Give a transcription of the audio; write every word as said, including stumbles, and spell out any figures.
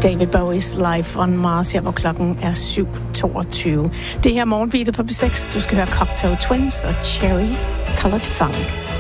David Bowie's Live on Mars, her hvor klokken er syv toogtyve. Det her morgenbeatet på B seks. Du skal høre Cocteau Twins og Cherry Colored Funk.